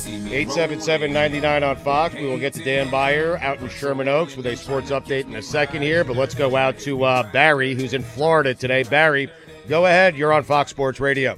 877-99 on Fox. We will get to Dan Beyer out in Sherman Oaks with a sports update in a second here, but let's go out to Barry, who's in Florida today. Barry, go ahead. You're on Fox Sports Radio.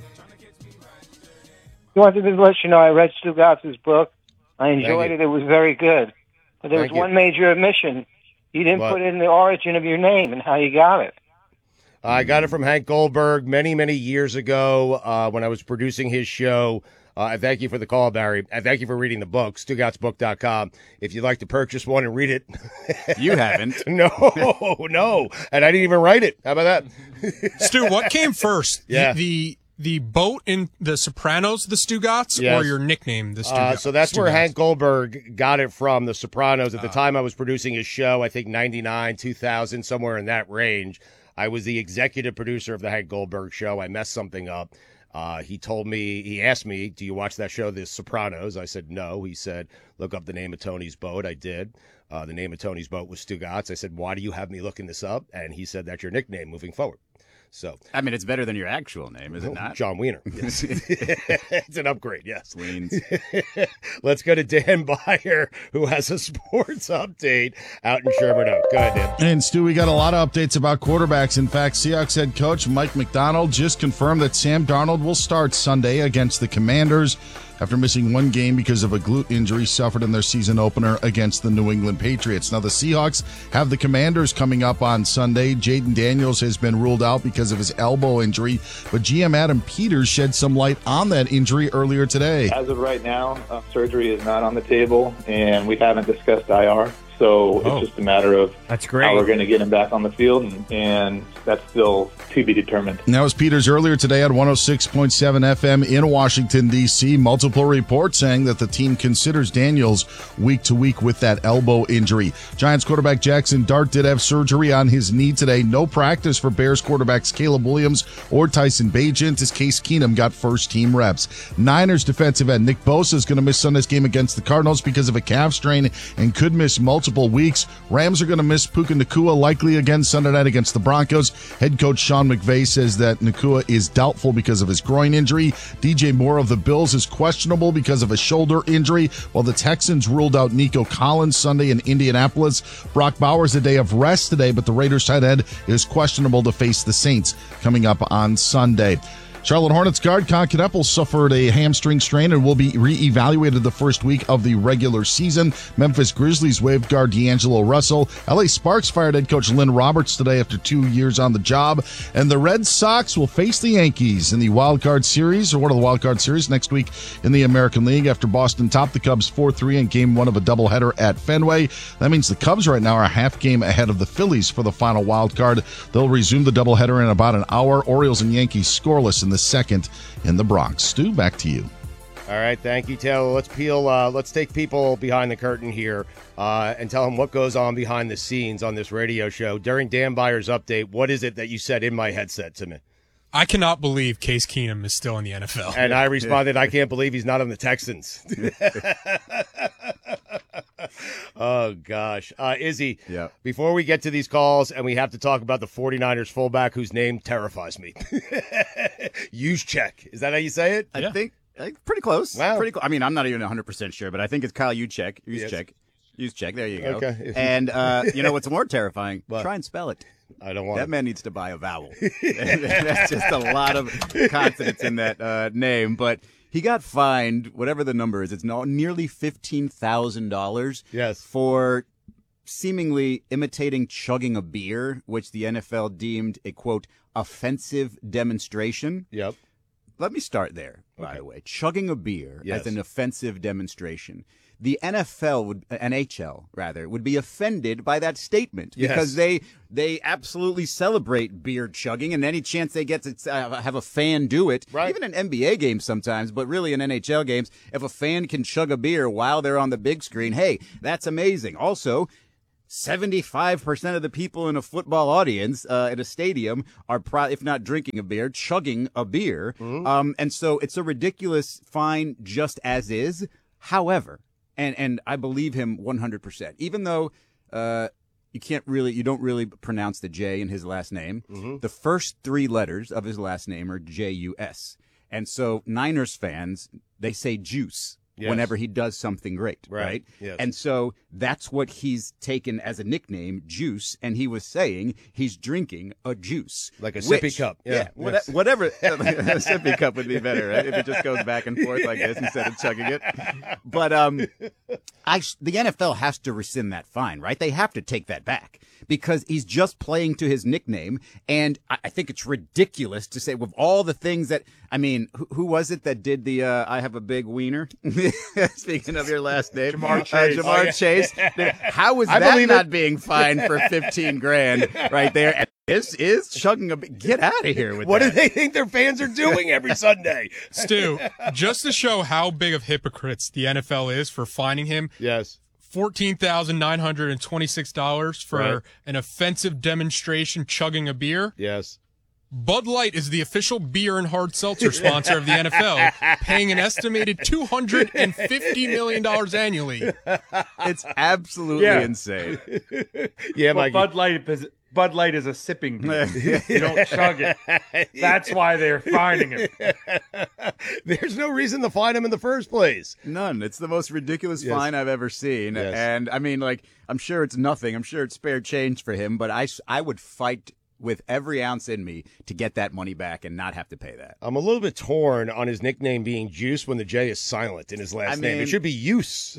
I wanted to let you know I read Stugatz's book. I enjoyed it. It was very good. But there was one major omission. You didn't put in the origin of your name and how you got it. I got it from Hank Goldberg many, many years ago when I was producing his show. I thank you for the call, Barry. I thank you for reading the book, StugatzBook.com. If you'd like to purchase one and read it. You haven't. No. And I didn't even write it. How about that? Stu, what came first? Yeah. The boat in The Sopranos, the Stugats, yes. or your nickname, the Stugats? So that's where Hank Goldberg got it from, The Sopranos. At the time I was producing his show, I think 99, 2000, somewhere in that range. I was the executive producer of the Hank Goldberg show. I messed something up. He asked me, do you watch that show, The Sopranos? I said, no. He said, look up the name of Tony's boat. I did. The name of Tony's boat was Stugats. I said, why do you have me looking this up? And he said, that's your nickname moving forward. So, I mean, it's better than your actual name, is it not? John Wiener. Yes. It's an upgrade, yes. Leans. Let's go to Dan Beyer, who has a sports update out in Sherman Oaks. Go ahead, Dan. And, Stu, we got a lot of updates about quarterbacks. In fact, Seahawks head coach Mike McDonald just confirmed that Sam Darnold will start Sunday against the Commanders after missing one game because of a glute injury suffered in their season opener against the New England Patriots. Now, the Seahawks have the Commanders coming up on Sunday. Jaden Daniels has been ruled out because of his elbow injury, but GM Adam Peters shed some light on that injury earlier today. As of right now, surgery is not on the table, and we haven't discussed IR. So it's just a matter of how we're going to get him back on the field, and that's still to be determined. That was Peters earlier today at 106.7 FM in Washington, D.C. Multiple reports saying that the team considers Daniels week to week with that elbow injury. Giants quarterback Jackson Dart did have surgery on his knee today. No practice for Bears quarterbacks Caleb Williams or Tyson Bagent as Case Keenum got first-team reps. Niners defensive end Nick Bosa is going to miss Sunday's game against the Cardinals because of a calf strain and could miss multiple weeks. Rams are going to miss Puka Nacua likely again Sunday night against the Broncos. Head coach Sean McVay says that Nacua is doubtful because of his groin injury. DJ Moore of the Bills is questionable because of a shoulder injury, while the Texans ruled out Nico Collins Sunday in Indianapolis. Brock Bowers a day of rest today, but the Raiders tight end is questionable to face the Saints coming up on Sunday. Charlotte Hornets guard Con Kneppel suffered a hamstring strain and will be reevaluated the first week of the regular season. Memphis Grizzlies waived guard D'Angelo Russell. LA Sparks fired head coach Lynn Roberts today after 2 years on the job. And the Red Sox will face the Yankees in the wild card series, or one of the wild card series, next week in the American League after Boston topped the Cubs 4-3 in game one of a doubleheader at Fenway. That means the Cubs right now are a half game ahead of the Phillies for the final wild card. They'll resume the doubleheader in about an hour. Orioles and Yankees scoreless in the second in the Bronx. Stu, back to you. All right, thank you, Taylor. Let's take people behind the curtain here and tell them what goes on behind the scenes on this radio show. During Dan Beyer's update, what is it that you said in my headset to me? I cannot believe Case Keenum is still in the NFL. And I responded, I can't believe he's not on the Texans. Oh, gosh. Izzy, before we get to these calls, and we have to talk about the 49ers fullback whose name terrifies me. Juszczyk. Is that how you say it? I think pretty close. Wow. Pretty close. I mean, I'm not even 100% sure, but I think it's Kyle Juszczyk. Juszczyk. There you go. Okay. And you know what's more terrifying? Try and spell it. I don't want that man needs to buy a vowel. That's just a lot of consonants in that name. But he got fined, whatever the number is. It's nearly $15,000 for seemingly imitating chugging a beer, which the NFL deemed a, quote, offensive demonstration. Yep. Let me start there, by the way. Chugging a beer as an offensive demonstration. The NHL would be offended by that statement because they absolutely celebrate beer chugging, and any chance they get to have a fan do it, even in NBA games sometimes, but really in NHL games, if a fan can chug a beer while they're on the big screen, hey, that's amazing. Also, 75% of the people in a football audience at a stadium are, if not drinking a beer, chugging a beer. Mm-hmm. And so it's a ridiculous fine just as is. However, and I believe him 100%, even though you don't really pronounce the J in his last name. Mm-hmm. The first three letters of his last name are J-U-S. And so Niners fans, they say juice. whenever he does something great, right? Yes. And so that's what he's taken as a nickname, Juice, and he was saying he's drinking a juice. Like a sippy cup. Yeah. Whatever. A sippy cup would be better, right? If it just goes back and forth like this instead of chugging it. But the NFL has to rescind that fine, right? They have to take that back because he's just playing to his nickname. And I think it's ridiculous to say with all the things that, I mean, who was it that did the I have a big wiener? Speaking of your last name. Jamar Chase. Chase. How is that not being fined for $15,000 right there? And this is chugging a bit. Get out of here with what that. do they think their fans are doing every Sunday? Stu, just to show how big of hypocrites the NFL is for fining him. Yes. $14,926 for an offensive demonstration chugging a beer. Yes. Bud Light is the official beer and hard seltzer sponsor of the NFL, paying an estimated $250 million annually. It's absolutely insane. Yeah, well, Mikey. Bud Light is a sipping beer. You don't chug it. That's why they're fining him. There's no reason to fine him in the first place. None. It's the most ridiculous fine I've ever seen. Yes. And, I mean, like, I'm sure it's nothing. I'm sure it's spare change for him. But I would fight with every ounce in me to get that money back and not have to pay that. I'm a little bit torn on his nickname being Juice when the J is silent in his last name. It should be Use.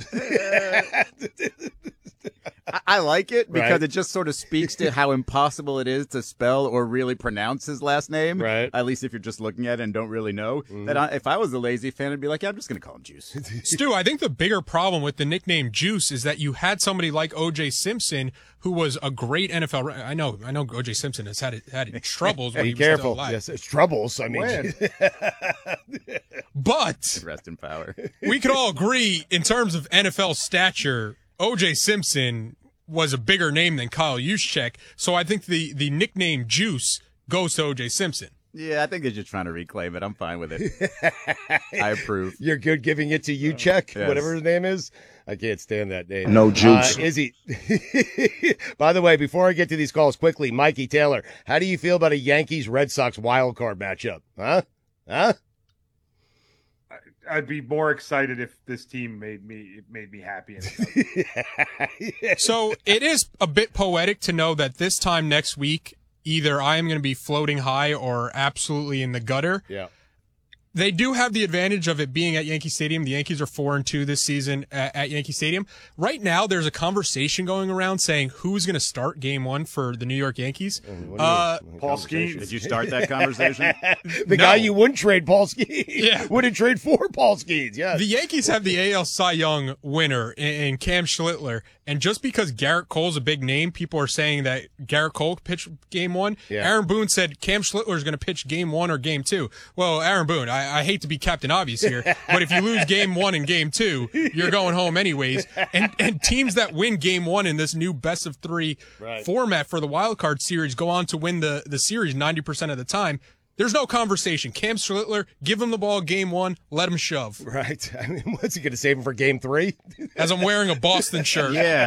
I like it because it just sort of speaks to how impossible it is to spell or really pronounce his last name. Right. At least if you're just looking at it and don't really know. That if I was a lazy fan, I'd be like, yeah, I'm just going to call him Juice. Stu, I think the bigger problem with the nickname Juice is that you had somebody like O.J. Simpson, who was a great NFL. I know O.J. Simpson has had troubles when he was still alive. Yes, it's troubles. I mean, but rest in power. We could all agree in terms of NFL stature, O.J. Simpson was a bigger name than Kyle Juszczyk, so I think the nickname Juice goes to O.J. Simpson. Yeah, I think they're just trying to reclaim it. I'm fine with it. I approve. You're good giving it to Juszczyk, whatever his name is? I can't stand that name. No juice. Izzy. By the way, before I get to these calls quickly, Mikey Taylor, how do you feel about a Yankees-Red Sox wild card matchup? Huh? I'd be more excited if this team made me happy. So it is a bit poetic to know that this time next week, either I am going to be floating high or absolutely in the gutter. Yeah. They do have the advantage of it being at Yankee Stadium. The Yankees are 4-2 this season at Yankee Stadium. Right now, there's a conversation going around saying who's going to start Game 1 for the New York Yankees. Paul Skeens. Did you start that conversation? The guy you wouldn't trade, Paul Skeens. Wouldn't trade for Paul Skeens, yes. The Yankees have the AL Cy Young winner in Cam Schlittler. And just because Garrett Cole's a big name, people are saying that Garrett Cole pitched Game 1. Yeah. Aaron Boone said Cam Schlittler is going to pitch Game 1 or Game 2. Well, Aaron Boone, I hate to be Captain Obvious here, but if you lose Game 1 and Game 2, you're going home anyways. And teams that win Game 1 in this new best-of-3 format for the wild card series go on to win the series 90% of the time. There's no conversation. Cam Schlittler, give him the ball Game 1, let him shove. Right. I mean, what's he going to save him for Game 3? As I'm wearing a Boston shirt. Yeah.